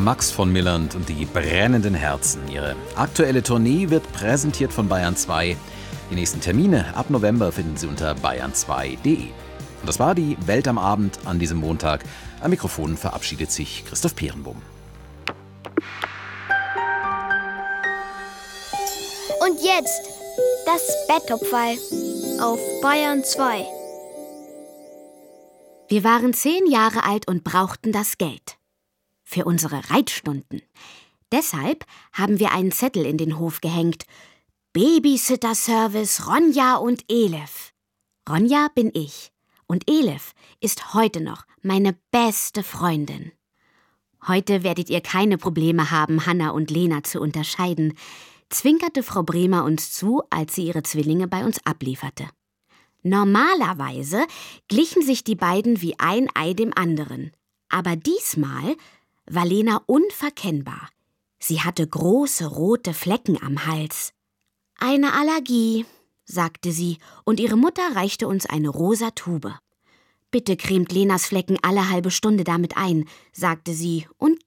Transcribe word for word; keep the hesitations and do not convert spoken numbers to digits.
Max von Millernd und die brennenden Herzen. Ihre aktuelle Tournee wird präsentiert von Bayern zwei. Die nächsten Termine ab November finden Sie unter bayern zwei punkt de. Und das war die Welt am Abend an diesem Montag. Am Mikrofon verabschiedet sich Christoph Peerenbohm. Und jetzt das Betttopfall auf Bayern zwei. Wir waren zehn Jahre alt und brauchten das Geld. Für unsere Reitstunden. Deshalb haben wir einen Zettel in den Hof gehängt. Babysitter-Service Ronja und Elif. Ronja bin ich und Elif ist heute noch meine beste Freundin. Heute werdet ihr keine Probleme haben, Hanna und Lena zu unterscheiden, zwinkerte Frau Bremer uns zu, als sie ihre Zwillinge bei uns ablieferte. Normalerweise glichen sich die beiden wie ein Ei dem anderen. Aber diesmal war Lena unverkennbar. Sie hatte große rote Flecken am Hals. »Eine Allergie«, sagte sie, und ihre Mutter reichte uns eine rosa Tube. »Bitte cremt Lenas Flecken alle halbe Stunde damit ein«, sagte sie und